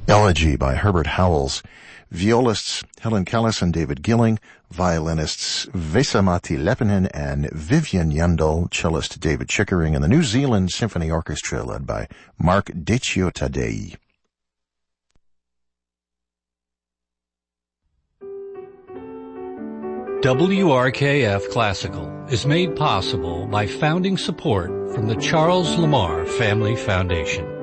Elegy by Herbert Howells. Violists Helen Callis and David Gilling, violinists Vesamati Lepinen and Vivian Yandel, cellist David Chickering, and the New Zealand Symphony Orchestra led by Mark Deccio Taddei. WRKF Classical is made possible by founding support from the Charles Lamar Family Foundation.